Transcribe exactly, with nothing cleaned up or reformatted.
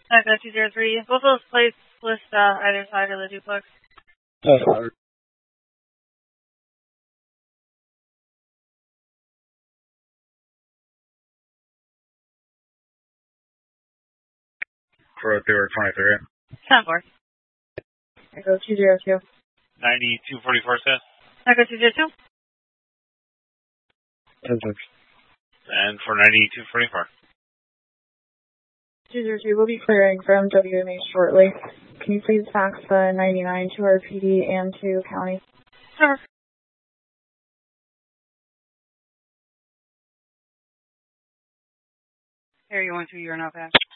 Echo two zero three. Both those plates list uh, either side of the duplex. Uh, four oh two or twenty-three. ten four. Echo two zero two. ninety-two forty-four, sis. Echo two zero two. ten six. And for ninety-two forty-four. two zero two, we'll be clearing from W M A shortly. Can you please fax the ninety-nine to our P D and to county? Sure. Area one two, you're not back.